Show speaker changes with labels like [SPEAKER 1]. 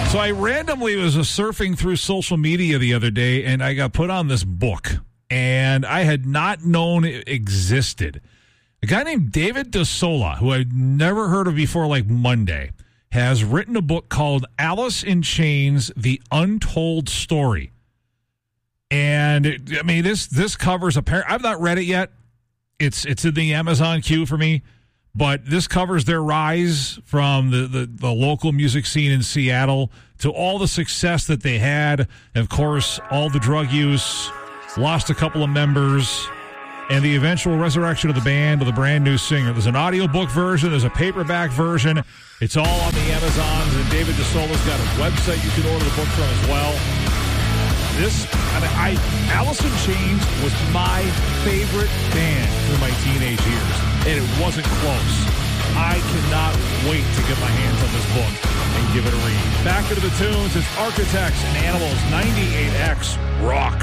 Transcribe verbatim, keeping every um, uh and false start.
[SPEAKER 1] So I randomly was surfing through social media the other day, and I got put on this book, and I had not known it existed. A guy named David DeSola, who I'd never heard of before, like Monday, has written a book called Alice in Chains, The Untold Story. And, it, I mean, this this covers a pair. I've not read it yet. It's it's in the Amazon queue for me. But this covers their rise from the, the, the local music scene in Seattle to all the success that they had. And, of course, all the drug use, lost a couple of members, and the eventual resurrection of the band with a brand new singer. There's an audiobook version. There's a paperback version. It's all on the Amazons, and David DeSola's got a website you can order the book from as well. This, I mean, I, Alice in Chains was my favorite band through my teenage years, and it wasn't close. I cannot wait to get my hands on this book and give it a read. Back into the tunes, it's Architects and Animals ninety-eight X Rock.